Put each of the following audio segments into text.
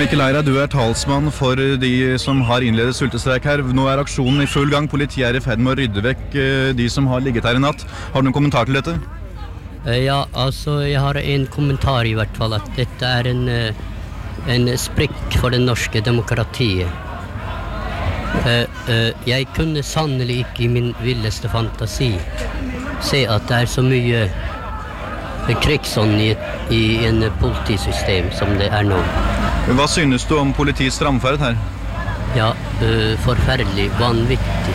Mikkel Eira, du talsmann for de som har innledet sultestreik her. Nå aksjonen i full gang. Politiet i ferd med å rydde vekk de som har ligget her i natt. Har du noen kommentar til dette? Ja, altså jeg har en kommentar i hvert fall, at dette en sprekk for det norske demokratiet. Jeg kunne sannelig ikke i min villeste fantasi se at det så mye krigsånd i en politisystem som det nå. Hva synes du om politiets framferd her? Ja, forferdelig, vanvittig.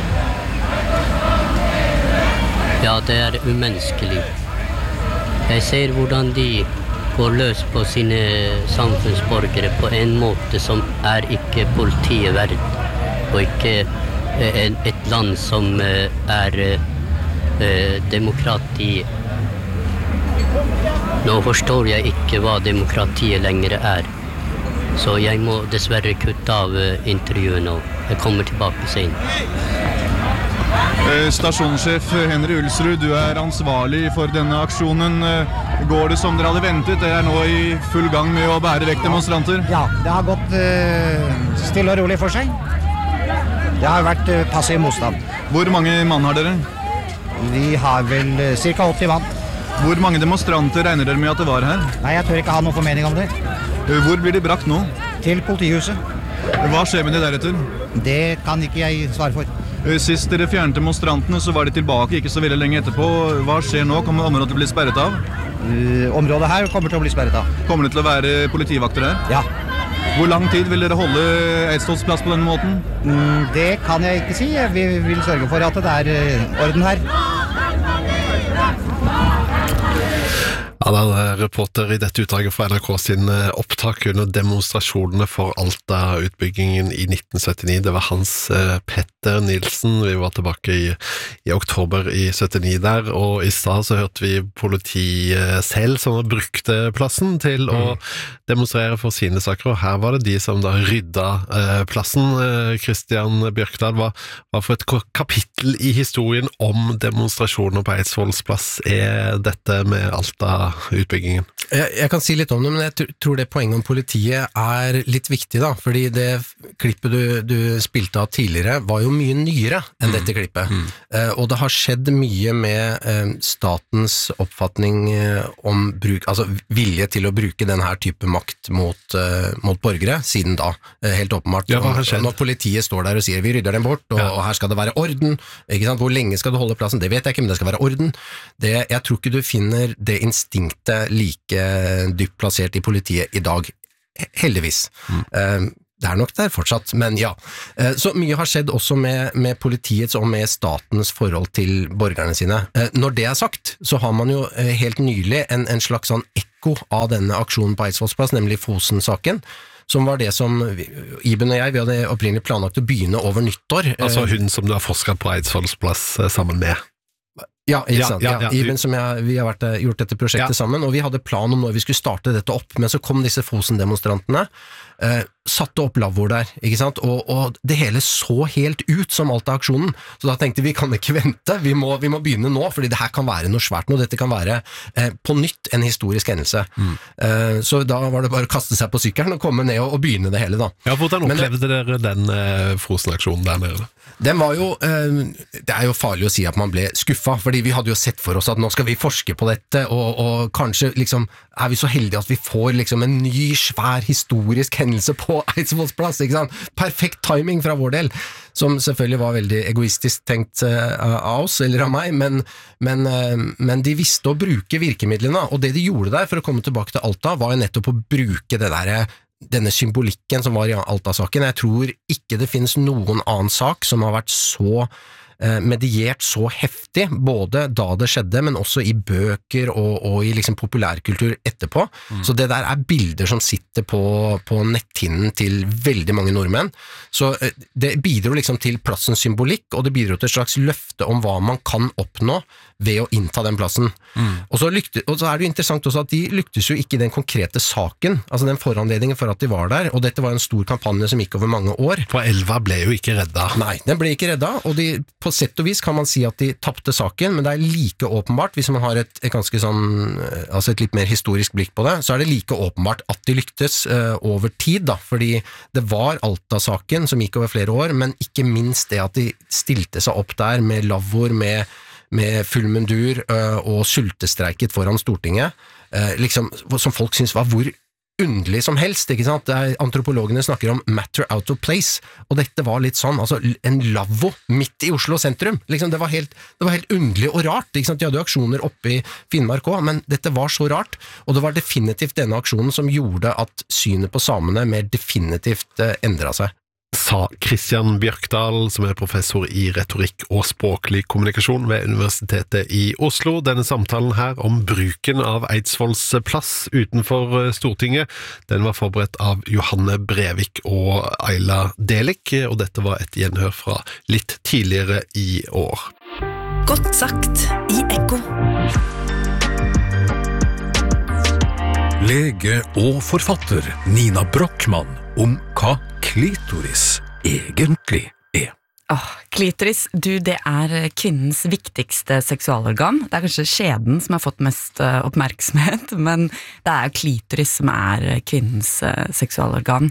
Ja, det umenneskelig. Jeg ser hvordan de går løs på sine samfunnsborgere på en måte som ikke politiet verdt, og ikke et land som demokrati. Nå forstår jeg ikke hva demokratiet lenger så jeg må dessverre kutte av intervjuet nå. Jeg kommer tilbake senere. Stasjonssjef Henry Ulsrud, du ansvarlig for denne aksjonen. Går det som dere hadde ventet? Det nå i full gang med å bære vekk demonstranter? Ja, det har gått stille og rolig for seg. Det har vært passiv motstand. Hvor mange mann har dere? Vi har vel ca. 80 mann. Hvor mange demonstranter regner dere med at det var her? Nei, jeg tør ikke ha noen formening om det. Hvor blir de brakt nå? Til politihuset. Hva skjer med det deretter? Det kan ikke jeg svare for. Sist dere fjernet demonstrantene, så var de tilbake ikke så veldig lenge etterpå. Hva skjer nå? Kommer området til å bli sperret av? Området her kommer til å bli sperret av. Kommer det til å være politivakter her? Ja. Hvor lang tid vil dere holde Eidsvolls plass på denne måten? Det kan jeg ikke si. Vi vil sørge for at det orden her. Ja, det reporter i dette utdraget fra NRK sin opptak under demonstrasjonene for Alta-utbyggingen i 1979. Det var Hans Petter Nilsen. Vi var tilbake i oktober i 79 der, og i stad så hørte vi politiet selv som brukte plassen til å demonstrere for sine saker, og her var det de som da rydda plassen. Christian Bjørkdal, hva for et kapittel i historien om demonstrasjoner på Eidsvolls plass dette med Alta-utbyggingen? Jeg kan si litt om det, men jeg tror det poenget om politiet litt viktig da, fordi det klippet du spilte av tidligere var jo mye nyere enn dette klippet. Og det har skjedd mye med statens oppfatning om altså vilje til å bruke denne type makt mot borgere siden da, helt åpenbart. Ja, når politiet står der og sier vi rydder dem bort, og her skal det være orden, ikke sant? Hvor lenge skal du holde plassen? Det vet jeg ikke, men det skal være orden. Jeg tror ikke du finner det instinktet like dypt plassert i politiet i dag, heldigvis. Det nok der fortsatt, men ja. Så mye har skjedd også med politiets og med statens forhold til borgerne sine. Når det sagt, så har man jo helt nylig en slags sånn ekko av denne aksjonen på Eidsvolls plass, nemlig Fosen-saken, som var det som Iben og jeg, vi hadde opprinnelig planlagt å begynne over nyttår. Altså hun som du har forsket på Eidsvolls plass sammen med? Ja, ikke sant? Ja, Iben som vi har gjort dette prosjektet sammen, og vi hadde plan om når vi skulle starte dette opp, men så kom disse Fosen-demonstrantene, satte opp lavord der, ikke sant? Og det hele så helt ut som alt av aksjonen, så da tenkte vi kan ikke vente, vi må begynne nå, fordi det her kan være noe svært nå, dette kan være på nytt en historisk hendelse. Så da var det bare å kaste seg på sykkelen og komme ned og begynne det hele da. Ja, hvordan opplevde dere den Fosen-aksjonen der nede? Den var jo, det jo farlig å si at man ble skuffet, fordi vi hadde jo sett for oss at nå skal vi forske på dette, og kanskje liksom, vi så heldige at vi får liksom en ny, svær, historisk hendelse på Eidsvolls plass, ikke sant? Perfekt timing fra vår del, som selvfølgelig var veldig egoistisk tenkt av oss, eller av meg, men de visste å bruke virkemidlene, og det de gjorde der, for å komme tilbake til Alta, var jo nettopp å bruke denne symbolikken som var i Alta-saken. Jeg tror ikke det finnes noen annen sak som har vært så mediert så heftig, både da det skjedde, men også i bøker og i liksom populærkultur etterpå. Så det der bilder som sitter på netthinnen til veldig mange nordmenn. Så det bidro liksom til plassens symbolikk, og det bidro til et slags løfte om hva man kan oppnå ved å innta den plassen. Og så er det jo interessant også at de lyktes jo ikke i den konkrete saken, altså den foranledningen for at de var der, og dette var en stor kampanje som gikk over mange år. For Elva ble jo ikke redda. Nei, den ble ikke redda, og på sett og vis kan man si at de tappte saken, men det er like åpenbart, hvis man har et ganske sånn, altså et litt mer historisk blikk på det, så er det like åpenbart at de lyktes over tid da, fordi det var Alta-saken som gikk over flere år, men ikke minst det at de stilte seg opp der med lavvoer, med full mundur og sultestreiket foran Stortinget, liksom, som folk synes var hvor underlig som helst, ikke sant? Antropologene snakker om matter out of place, og dette var litt sånn, altså en lavvo midt i Oslo sentrum, liksom, det var helt underlig og rart, ikke sant? De hadde jo aksjoner oppe i Finnmark også, men dette var så rart, og det var definitivt denne aksjonen som gjorde at synet på samene mer definitivt endret seg. Sa Christian Bjørkdal, som professor i retorikk og språklig kommunikasjon ved Universitetet i Oslo. Denne samtalen her om bruken av Eidsvolls plass utenfor Stortinget, den var forberedt av Johanne Brevik og Ayla Delik, og dette var et gjenhør fra litt tidligere i år. Godt sagt i Ekko. Lege og forfatter Nina Brochmann om hva klitoris egentlig er. Klitoris, det kvinnens viktigste seksualorgan. Det kanskje skjeden som har fått mest oppmerksomhet, men det jo klitoris som kvinnens seksualorgan.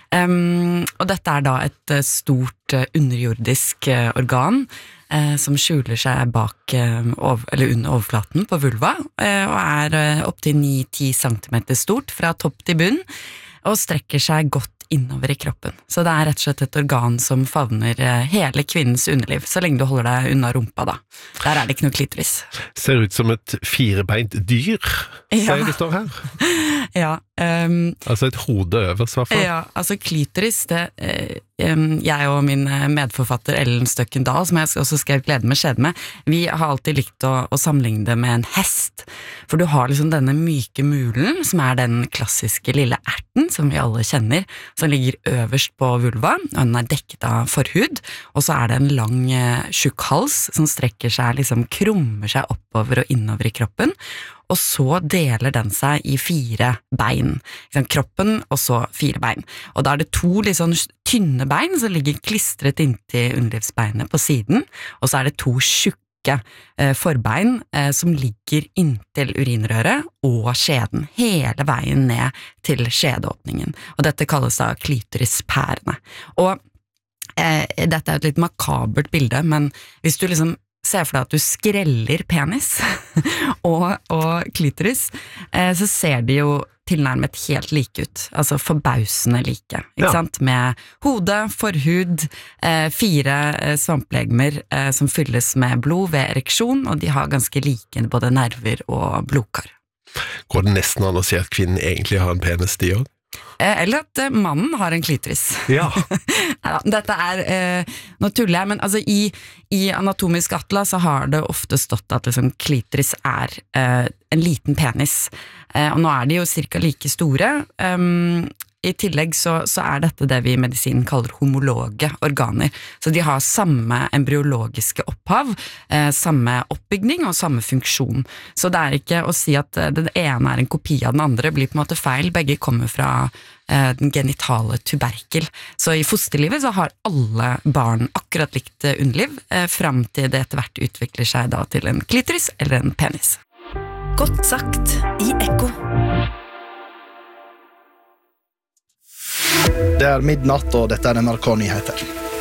Og dette da et stort underjordisk organ som skjuler seg bak eller under overflaten på vulva, og opp til 9-10 centimeter stort fra topp til bunn, og strekker seg godt innover i kroppen. Så det rett og slett et organ som favner hele kvinnens underliv, så lenge du holder deg unna rumpa da. Der det ikke noe klitoris. Ser ut som et firebeint dyr, sier det står her. Ja. Altså et hode øverst, i hvert fall. Ja, altså klitoris, jeg og min medforfatter Ellen Støkken Dahl, som jeg også skrev Glede med skjede med, vi har alltid likt å sammenligne det med en hest, for du har liksom denne myke mulen, som den klassiske lille erten, som vi alle kjenner, som ligger øverst på vulva, og den dekket av forhud, og så det en lang, tjukk hals, som strekker seg, liksom krummer seg oppover og innover i kroppen, og så deler den seg i 4 bein. Kroppen, og så 4 bein. Og da det 2 litt sånn tynne bein som ligger klistret inntil underlivsbeinet på siden, og så det 2 tjukke forbein som ligger inntil urinrøret og skjeden, hele veien ned til skjedeåpningen. Og dette kalles da klitorispærene. Og dette et litt makabert bilde, men hvis du liksom ser for deg at du skreller penis og klitoris, så ser de jo tilnærmet helt like ut, altså forbausende like, ikke sant? Med hode, forhud, 4 svamplegmer som fylles med blod ved ereksjon, og de har ganske like både nerver og blodkar. Går det nesten an å si at kvinnen egentlig har en penis, de også? Eller at mannen har en klitoris. Ja. Dette nå tuller jeg, men altså i anatomisk atlas så har det ofte stått at liksom, klitoris en liten penis, og nå de jo cirka like store. I tillegg så dette det vi i medisinen kaller homologe organer, så de har samme embryologiske opphav, samme oppbygning og samme funksjon. Så det ikke å si at den ene en kopi av den andre, blir på en måte feil, begge kommer fra den genitale tuberkel. Så i fosterlivet så har alle barn akkurat likt underliv, frem til det etter hvert utvikler seg da til en klitoris eller en penis. Godt sagt i Ekko. Det midnatt, og dette NRK Nyheter.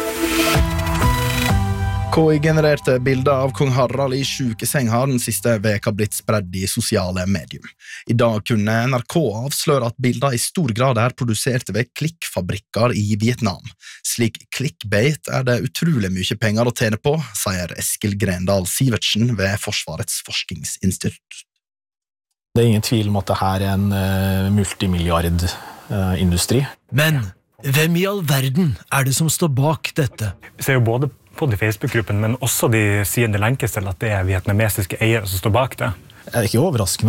KI-genererte bilder av kong Harald i sjukeseng har den siste veka blitt spredd i sosiale medier. I dag kunne NRK avsløre at bilder i stor grad produsert ved klikkfabrikker i Vietnam. Slik clickbait det utrolig mye penger å tjene på, sier Eskil Grendal Sivertsen ved Forsvarets forskningsinstitutt. Det ingen tvil om at dette en multimilliardindustri. Men hvem i all verden det som står bak dette? Vi ser jo både på de Facebook-gruppen, men også de sier det lenkes til at det vietnamesiske eiere som står bak det. Det ikke overrasker meg.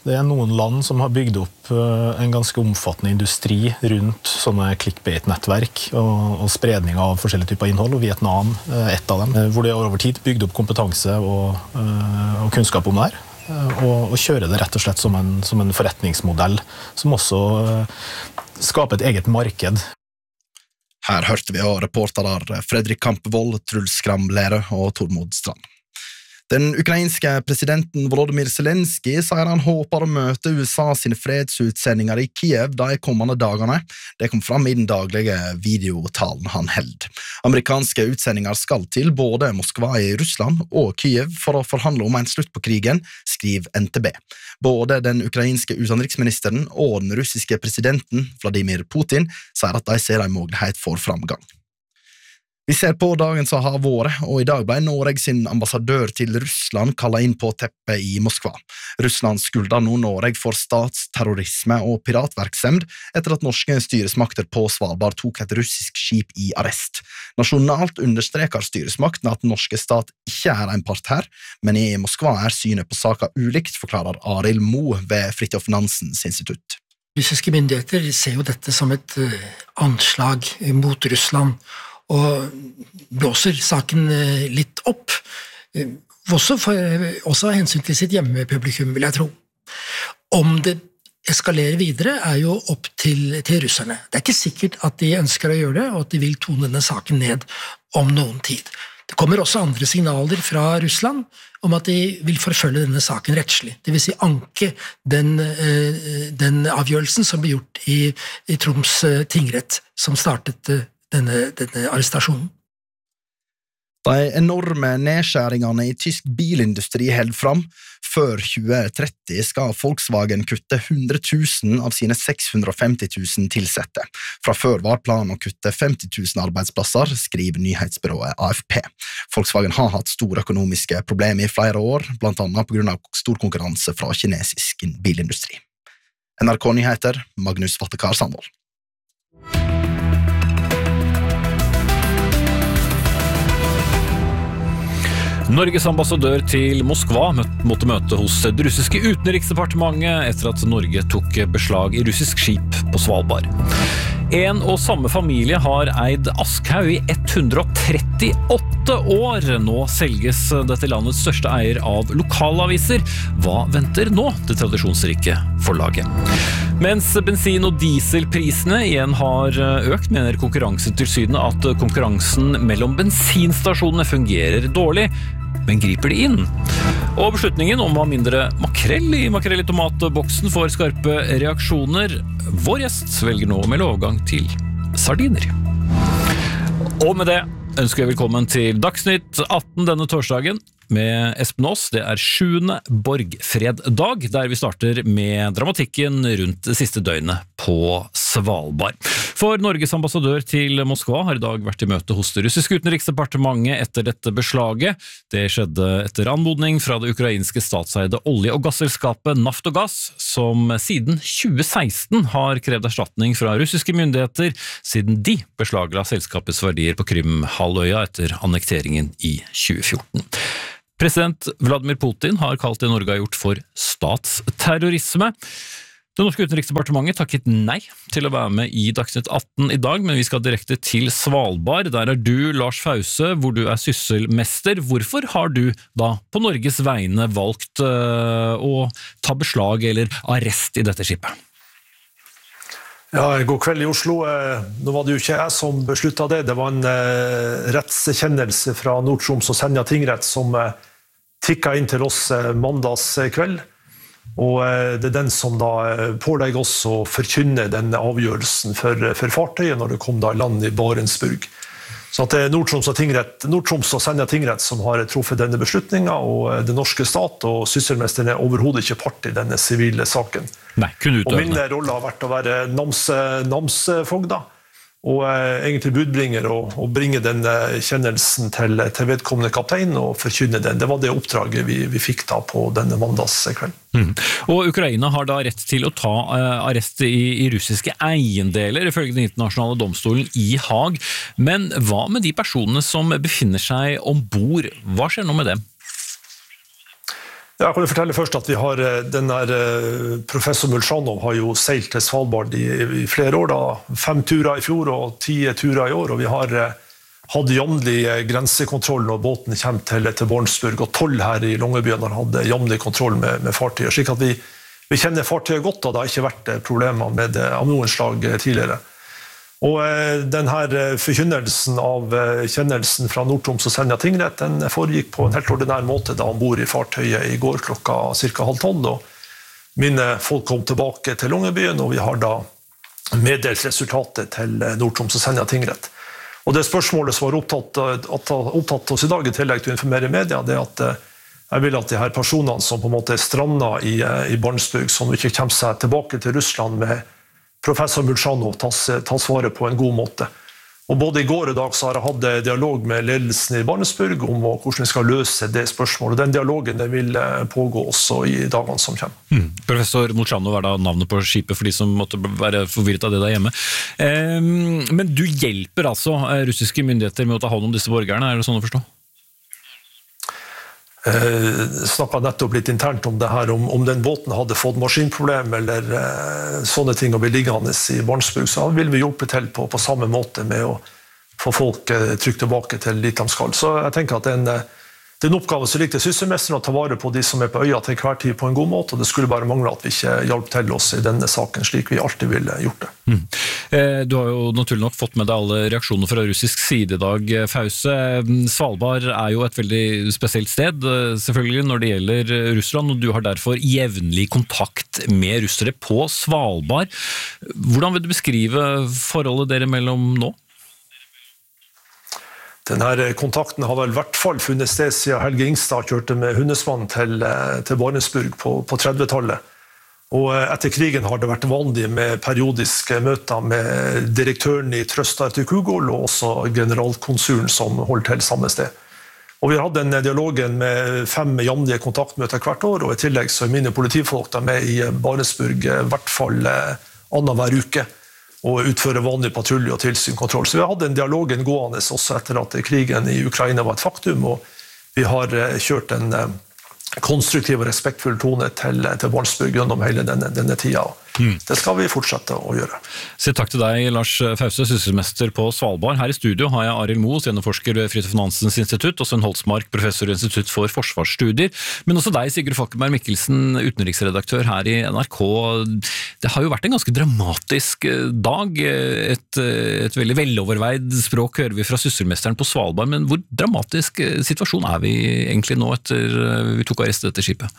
Det noen land som har bygd opp en ganske omfattende industri rundt sånne clickbait-nettverk og spredning av forskjellige typer innhold, og Vietnam ett av dem, hvor det over tid bygd opp kompetanse og kunnskap om det her, og kjøre det rett og slett som en forretningsmodell, som også skaper et eget marked. Her hørte vi av reporterer Fredrik Kampevold, Truls Skramlære og Tormod Strand. Den ukrainske presidenten Volodymyr Zelensky sier han håper å møte USA sine fredsutsendinger i Kiev de kommende dagene. Det kom fram i den daglige videotalen han held. Amerikanske utsendinger skal til både Moskva i Russland og Kiev for å forhandle om en slutt på krigen, skriver NTB. Både den ukrainske utenriksministeren og den russiske presidenten Vladimir Putin sier at de ser en mulighet for framgang. Vi ser på dagen som har vært, og i dag ble Norge sin ambassadør til Russland kallet inn på teppet i Moskva. Russland skulder nå Norge for statsterrorisme og piratverksemd etter at norske styresmakter på Svalbard tok et russisk skip i arrest. Nasjonalt understreker styresmakten at den norske stat ikke en part her, men i Moskva synet på saka ulikt, forklarer Arild Mo ved Fridtjof Nansens institutt. Russiske myndigheter ser jo dette som et anslag mot Russland, og blåser saken litt opp, også av hensyn til sitt hjemmepublikum, vil jeg tro. Om det eskalerer videre jo opp til russerne. Det ikke sikkert at de ønsker å gjøre det, og at de vil tone denne saken ned om noen tid. Det kommer også andre signaler fra Russland om at de vil forfølge denne saken rettslig. Det vil si anke den avgjørelsen som ble gjort i Troms tingrett, som startet denne arrestasjonen. De enorme nedskjæringene i tysk bilindustri held fram. Før 2030 skal Volkswagen kutte 100 000 av sine 650 000 tilsette. Fra før var planen å kutte 50 000 arbeidsplasser, skriver nyhetsbyrået AFP. Volkswagen har hatt store økonomiske problemer i flere år, blant annet på grunn av stor konkurranse fra kinesisk bilindustri. NRK Nyheter, Magnus Vattekar Sandvold. Norges ambassadør til Moskva måtte møte hos det russiske utenriksdepartementet etter at Norge tok beslag i russisk skip på Svalbard. En og samme familie har eid Aschhaug i 138 år. Nå selges dette landets største eier av lokalaviser. Hva venter nå det tradisjonsrike forlaget? Mens bensin- og dieselprisene igjen har økt, mener Konkurransetilsynet at konkurransen mellom bensinstasjonene fungerer dårlig, men griper de inn? Og beslutningen om å ha mindre makrell i tomatboksen får skarpe reaksjoner. Vår gjest velger nå å melde overgang til sardiner. Og med det ønsker jeg velkommen til Dagsnytt 18 denne torsdagen med Espen Aas. Det 7. Borgfreddag, der vi starter med dramatikken rundt det siste døgnet på Svalbard. For Norges ambassadør til Moskva har i dag vært i møte hos det russiske utenriksdepartementet etter dette beslaget. Det skjedde etter anmodning fra det ukrainske statseide olje- og gasselskapet Naftogaz, som siden 2016 har krevd erstatning fra russiske myndigheter, siden de beslagla selskapets verdier på Krimhalvøya etter annekteringen i 2014. President Vladimir Putin har kalt det Norge har gjort for statsterrorisme. Det norske utenriksdepartementet takket nei til å være med i Dagsnytt 18 i dag, men vi skal direkte til Svalbard. Der du, Lars Fause, hvor du sysselmester. Hvorfor har du da på Norges vegne valgt å ta beslag eller arrest i dette skipet? Ja, god kveld i Oslo. Nå var det jo ikke jeg som besluttet det. Det var en rettskjennelse fra Nord-Troms og Senja tingrett som tikket inn til oss mandags kveld. Og det den som da pålegger oss å forkynne denne avgjørelsen for fartøyet når det kom da i land i Barentsburg. Så at det Nord-Troms og Senja tingrett som har truffet denne beslutningen, og det norske stat og sysselmesteren overhodet ikke part i denne sivile saken. Nei, kun utøvende. Og min rolle har vært å være namsfogda, og egentlig budbringer og bringe denne kjennelsen til vedkommende kaptein og forkynne den. Det var det oppdraget vi fikk da på denne mandagskvelden. Og Ukraina har da rett til å ta arrest i russiske eiendeler, ifølge den internasjonale domstolen i Haag. Men hva med de personene som befinner seg ombord? Hva skjer nå med dem? Jeg kan jo fortelle først at vi har den der professor Mulchanov har jo seilt til Svalbard i flere år da, 5 turer i fjor og 10 turer i år, og vi har hatt jevnlig grensekontroll når båten kommer til Barentsburg, og 12 her i Longyearbyen har hatt jevnlig kontroll med fartøyer, slik at vi kjenner fartøyet godt, og det har ikke vært problemer med det av noen slag tidligere. Og denne forkynnelsen av kjennelsen fra Nord-Troms og Senja tingrett, den foregikk på en helt ordinær måte da han bor i fartøyet i går klokka ca. 11:30, og mine folk kom tilbake til Longyearbyen, og vi har da meddelt resultatet til Nord-Troms og Senja tingrett. Og det spørsmålet som var opptatt oss i dag, i tillegg til å informere media, det at jeg vil at de her personene som på en måte er strandet i Barentsburg, som ikke kommer seg tilbake til Russland med professor Mulchanov, tas vare på en god måte. Og både i går og i dag så har jeg hatt dialog med ledelsen i Barentsburg om hvordan vi skal løse det spørsmålet. Den dialogen den vil pågå også i dagene som kommer. Professor Mulchanov er da navnet på skipet for de som måtte være forvirret av det der hjemme. Men du hjelper altså russiske myndigheter med å ta hånd om disse borgerne, er det sånn å forstå? Snakket nettopp litt internt om det her, om den båten hadde fått maskinproblem eller sånne ting å bli liggende i Barentsburg, så vil vi hjelpe til på samme måte med å få folk trygt tilbake til dit de skal. Så jeg tenker at det er en oppgave som ligger til sysselmesteren å ta vare på de som er på øya til hver tid på en god måte, og det skulle bare mangle at vi ikke hjalp til oss i denne saken slik vi alltid ville gjort det. Du har jo naturlig nok fått med deg alle reaksjoner fra russisk side i dag, Fause. Svalbard er jo et veldig spesielt sted, selvfølgelig når det gjelder Russland, og du har derfor jevnlig kontakt med russere på Svalbard. Hvordan vil du beskrive forholdet dere mellom nå? Denne kontakten har vel i hvert fall funnet sted siden Helge Ingstad kjørte med hundesmann til Barentsburg på 30-tallet. Og etter krigen har det vært vanlig med periodiske møter med direktøren i Trøstar til Kugol og også generalkonsulen som holder til samme sted. Og vi har hatt en dialogen med 5 jevnlige kontaktmøter hvert år, og i tillegg så er mine politifolk da med i Barentsburg i hvert fall annenhver uke og utføre vanlig patrulje og tilsynskontroll. Så vi har hatt en dialogen gående også etter at krigen i Ukraina var et faktum, og vi har kjørt en konstruktiv og respektfull tone til Barentsburg gjennom hele denne tida. Det skal vi fortsette å gjøre. Så takk til deg, Lars Fause, sysselmester på Svalbard. Her i studio har jeg Arild Moe, seniorforsker ved Fridtjof Nansens institutt, og Sven Holsmark, professor i Institutt for forsvarsstudier. Men også deg, Sigurd Falkenberg Mikkelsen, utenriksredaktør her i NRK. Det har jo vært en ganske dramatisk dag. Et veldig veloverveid språk hører vi fra sysselmesteren på Svalbard, men hvor dramatisk situasjon er vi egentlig nå etter vi tok arrest dette skipet?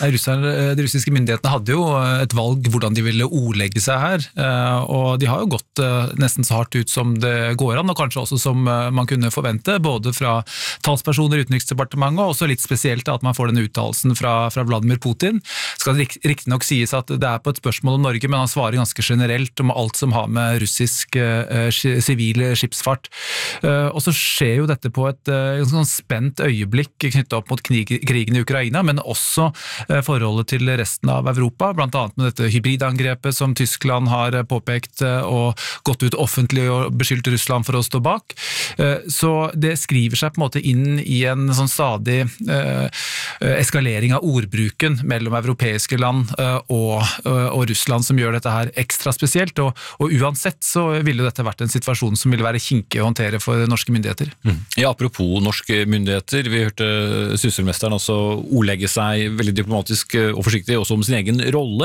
De russiske myndighetene hadde jo et valg hvordan de ville ordlegge seg her, og de har jo gått nesten så hardt ut som det går an, og kanskje også som man kunne forvente, både fra talspersoner i Utenriksdepartementet, og også litt spesielt at man får denne uttalelsen fra Vladimir Putin. Skal det riktig nok sies at det er på et spørsmål om Norge, men han svarer ganske generelt om alt som har med russisk sivil skipsfart. Og så skjer jo dette på et sånn spent øyeblikk knyttet opp mot krigen i Ukraina, men også forholdet til resten av Europa, blant annet med dette hybridangrepet som Tyskland har påpekt og gått ut offentlig og beskyldt Russland for å stå bak. Så det skriver seg på en måte inn i en sånn stadig eskalering av ordbruken mellom europeiske land og Russland som gjør dette her ekstra spesielt, og uansett så ville dette vært en situasjon som ville være kinkig å håndtere for norske myndigheter. Ja, apropos norske myndigheter, vi hørte sysselmesteren også ordlegge seg veldig diplomatisk og forsiktig også om sin egen rolle.